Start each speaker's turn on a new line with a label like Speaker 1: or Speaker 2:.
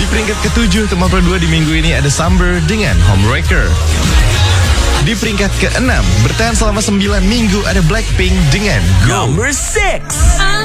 Speaker 1: peringkat ke-7 untuk Mapro 2 di minggu ini ada Summer dengan Homewrecker. Di peringkat ke-6 bertahan selama 9 minggu ada Blackpink dengan Go.
Speaker 2: Number 6.